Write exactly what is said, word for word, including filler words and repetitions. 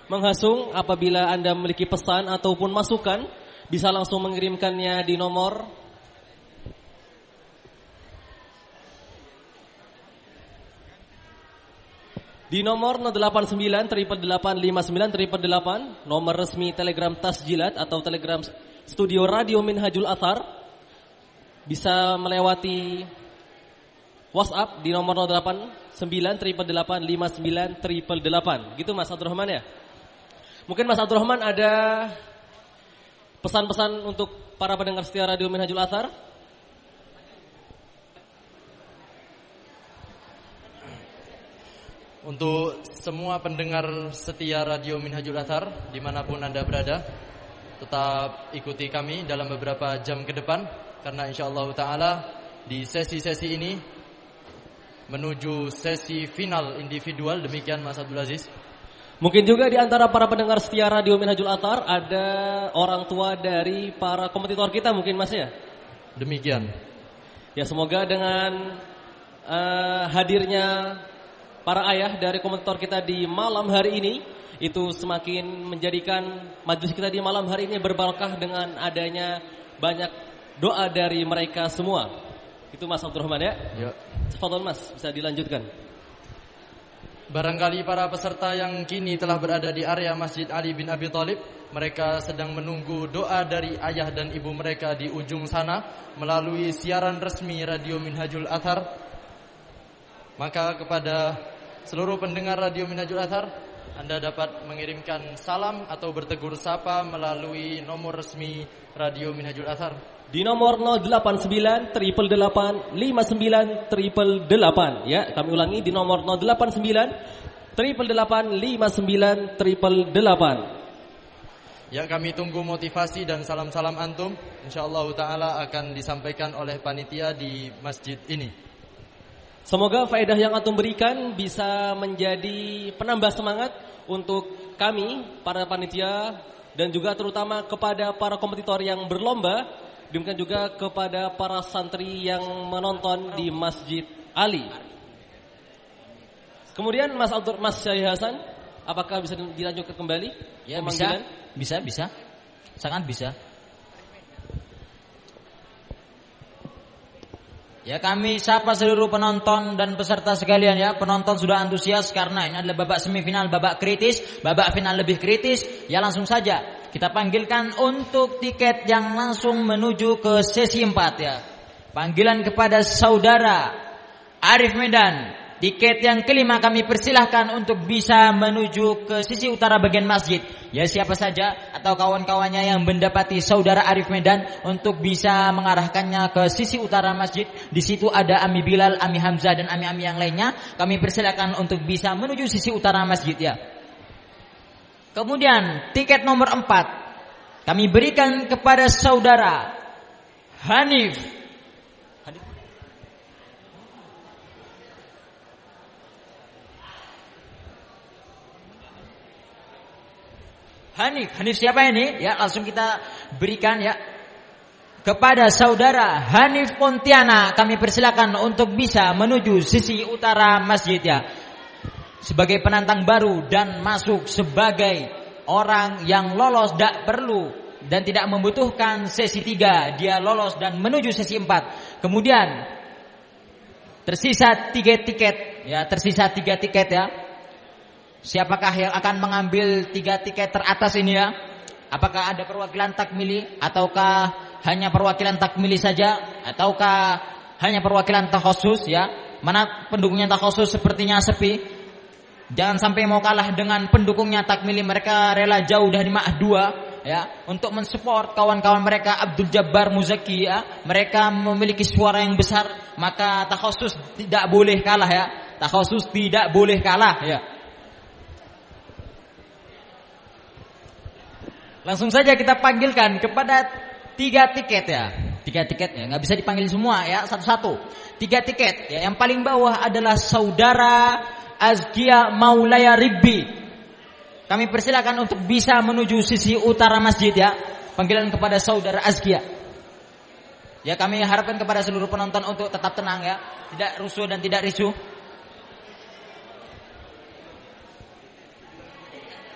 menghasung. Apabila Anda memiliki pesan ataupun masukan, bisa langsung mengirimkannya di nomor Di nomor nol delapan sembilan delapan delapan lima sembilan delapan delapan, nomor resmi Telegram Tasjilat atau Telegram Studio Radio Minhajul Athar. Bisa melewati WhatsApp di nomor nol delapan sembilan delapan delapan lima sembilan delapan delapan. Gitu Mas Abdurrahman ya? Mungkin Mas Abdurrahman ada pesan-pesan untuk para pendengar setia Radio Minhajul Athar? Untuk semua pendengar setia Radio Minhajul Athar dimanapun Anda berada, tetap ikuti kami dalam beberapa jam ke depan, karena insyaallah ta'ala di sesi-sesi ini menuju sesi final individual. Demikian Mas Abdul Aziz. Mungkin juga di antara para pendengar setia Radio Minhajul Athar ada orang tua dari para kompetitor kita mungkin Mas ya? Demikian. Ya, semoga dengan uh, hadirnya para ayah dari kompetitor kita di malam hari ini itu semakin menjadikan majelis kita di malam hari ini berbarokah dengan adanya banyak doa dari mereka semua. Itu Mas Abdurrahman ya? Ya. Tafadhol Mas, bisa dilanjutkan. Barangkali para peserta yang kini telah berada di area Masjid Ali bin Abi Thalib, mereka sedang menunggu doa dari ayah dan ibu mereka di ujung sana melalui siaran resmi Radio Minhajul Athar. Maka kepada seluruh pendengar Radio Minhajul Athar, Anda dapat mengirimkan salam atau bertegur sapa melalui nomor resmi Radio Minhajul Athar di nomor nol delapan sembilan delapan delapan lima sembilan delapan delapan. Ya, kami ulangi di nomor nol delapan sembilan delapan delapan lima sembilan delapan delapan. Ya, kami tunggu motivasi dan salam-salam antum. Insyaallah taala akan disampaikan oleh panitia di masjid ini. Semoga faedah yang antum berikan bisa menjadi penambah semangat untuk kami, para panitia, dan juga terutama kepada para kompetitor yang berlomba, demikian juga kepada para santri yang menonton di Masjid Ali. Kemudian Mas Abdur Mas Syahid Hasan, apakah bisa dilanjutkan kembali? Ya, bisa, bisa, bisa, sangat bisa. Ya, kami sapa seluruh penonton dan peserta sekalian ya. Penonton sudah antusias karena ini adalah babak semifinal, babak kritis, babak final lebih kritis. Ya, langsung saja kita panggilkan untuk tiket yang langsung menuju ke sesi empat ya. Panggilan kepada saudara Arif Medan. Tiket yang kelima kami persilahkan untuk bisa menuju ke sisi utara bagian masjid. Ya, siapa saja atau kawan-kawannya yang mendapati saudara Arif Medan untuk bisa mengarahkannya ke sisi utara masjid. Di situ ada Ami Bilal, Ami Hamzah dan Ami-Ami yang lainnya. Kami persilahkan untuk bisa menuju sisi utara masjid ya. Kemudian tiket nomor empat kami berikan kepada saudara Hanif. Hanif, Hanif siapa ini? Ya, langsung kita berikan ya kepada saudara Hanif Pontiana. Kami persilakan untuk bisa menuju sisi utara masjid ya. Sebagai penantang baru dan masuk sebagai orang yang lolos, tidak perlu dan tidak membutuhkan sesi tiga. Dia lolos dan menuju sesi empat. Kemudian tersisa tiga tiket ya, tersisa tiga tiket ya. Siapakah yang akan mengambil tiga tiket teratas ini ya? Apakah ada perwakilan takmili ataukah hanya perwakilan takmili saja ataukah hanya perwakilan takhusus ya? Mana pendukungnya takhusus sepertinya sepi. Jangan sampai mau kalah dengan pendukungnya takmili, mereka rela jauh dari Ma'ah dua ya untuk mensupport kawan-kawan mereka Abdul Jabbar Muzaki ya. Mereka memiliki suara yang besar, maka takhusus tidak boleh kalah ya. Takhusus tidak boleh kalah ya. Langsung saja kita panggilkan kepada tiga tiket ya. Tiga tiket ya, nggak bisa dipanggil semua ya, satu-satu. Tiga tiket ya. Yang paling bawah adalah saudara Azkia Maulaya Ribbi. Kami persilakan untuk bisa menuju sisi utara masjid ya. Panggilan kepada saudara Azkia. Ya, kami harapkan kepada seluruh penonton untuk tetap tenang ya, tidak rusuh dan tidak ricuh.